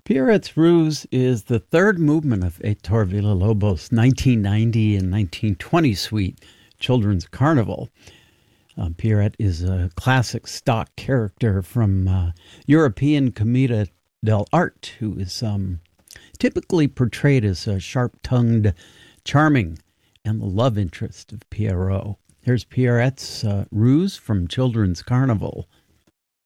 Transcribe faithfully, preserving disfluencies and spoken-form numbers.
Pierrette's Ruse is the third movement of Heitor Villa-Lobos' nineteen ninety and nineteen twenty suite, Children's Carnival. Uh, Pierrette is a classic stock character from uh, European Commedia dell'arte, who is um, typically portrayed as a sharp-tongued, charming, and the love interest of Pierrot. Here's Pierrette's uh, Ruse from Children's Carnival.